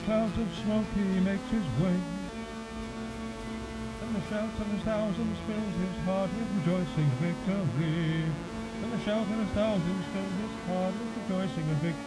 clouds of smoke he makes his way, and the shout of his thousands fills his heart with rejoicing victory. And the shout of his thousands fills his heart with rejoicing and victory.